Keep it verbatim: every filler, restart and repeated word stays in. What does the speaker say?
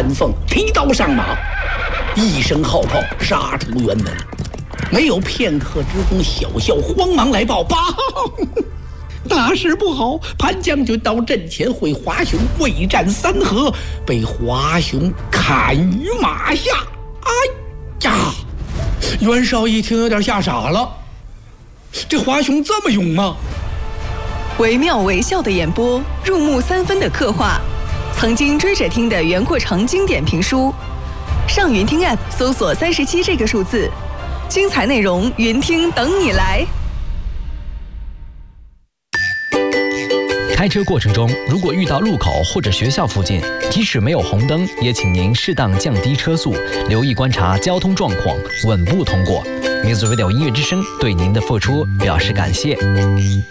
韩凤提刀上马，一声号炮杀出辕门。没有片刻之功，小校慌忙来报：报，大事不好！潘将军到阵前会华雄未战三合，被华雄砍于马下。哎呀！袁绍一听有点吓傻了，这华雄这么勇吗？ 惟妙惟肖的演播，入木三分的刻画，曾经追着听的袁阔成经典评书。上云听 App 搜索三十七这个数字，精彩内容云听等你来。 开车过程中，如果遇到路口或者学校附近，即使没有红灯，也请您适当降低车速，留意观察交通状况，稳步通过。Music Radio 音乐之声对您的付出表示感谢。